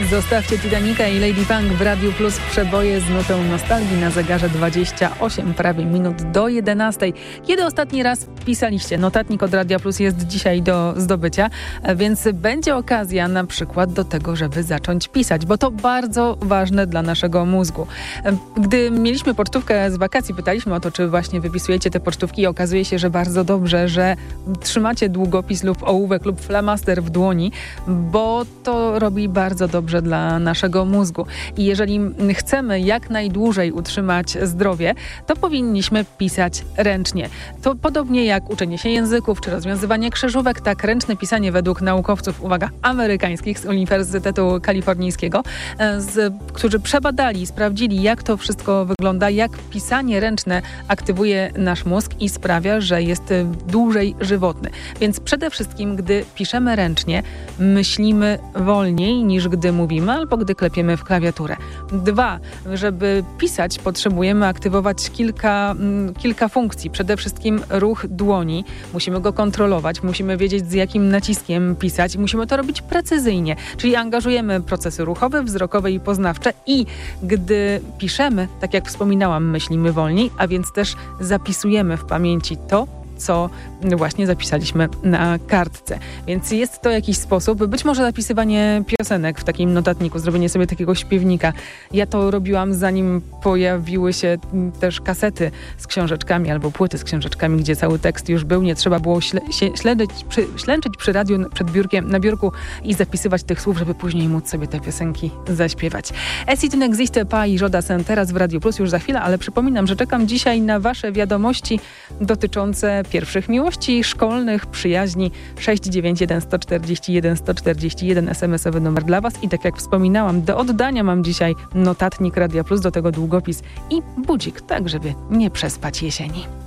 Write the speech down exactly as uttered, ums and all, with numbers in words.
Zostawcie Titanica i Lady Punk w Radiu Plus, przeboje z nutą nostalgii na zegarze dwadzieścia osiem prawie minut do jedenastej. Kiedy ostatni raz pisaliście? Notatnik od Radia Plus jest dzisiaj do zdobycia, więc będzie okazja na przykład do tego, żeby zacząć pisać, bo to bardzo ważne dla naszego mózgu. Gdy mieliśmy pocztówkę z wakacji, pytaliśmy o to, czy właśnie wypisujecie te pocztówki i okazuje się, że bardzo dobrze, że trzymacie długopis lub ołówek lub flamaster w dłoni, bo to robi bardzo dobrze dla naszego mózgu. I jeżeli chcemy jak najdłużej utrzymać zdrowie, to powinniśmy pisać ręcznie. To podobnie jak uczenie się języków czy rozwiązywanie krzyżówek, tak ręczne pisanie według naukowców, uwaga, amerykańskich z Uniwersytetu Kalifornijskiego, z, którzy przebadali i sprawdzili, jak to wszystko wygląda, jak pisanie ręczne aktywuje nasz mózg i sprawia, że jest dłużej żywotny. Więc przede wszystkim, gdy piszemy ręcznie, myślimy wolniej niż gdy mówimy albo gdy klepiemy w klawiaturę. Dwa, żeby pisać, potrzebujemy aktywować kilka, kilka funkcji. Przede wszystkim ruch dłoni. Musimy go kontrolować, musimy wiedzieć, z jakim naciskiem pisać i musimy to robić precyzyjnie. Czyli angażujemy procesy ruchowe, wzrokowe i poznawcze i gdy piszemy, tak jak wspominałam, myślimy wolniej, a więc też zapisujemy w pamięci to, co właśnie zapisaliśmy na kartce. Więc jest to jakiś sposób, być może zapisywanie piosenek w takim notatniku, zrobienie sobie takiego śpiewnika. Ja to robiłam, zanim pojawiły się też kasety z książeczkami albo płyty z książeczkami, gdzie cały tekst już był. Nie trzeba było śle- śledzić, przy, ślęczyć przy radiu przed biurkiem, na biurku i zapisywać tych słów, żeby później móc sobie te piosenki zaśpiewać. Es tu n'existe pas i Joda Sen teraz w Radiu Plus już za chwilę, ale przypominam, że czekam dzisiaj na wasze wiadomości dotyczące pierwszych miłości, szkolnych, przyjaźni. sześć dziewięć jeden jeden cztery jeden jeden cztery jeden es em esowy numer dla was i tak jak wspominałam, do oddania mam dzisiaj notatnik Radia Plus, do tego długopis i budzik, tak żeby nie przespać jesieni.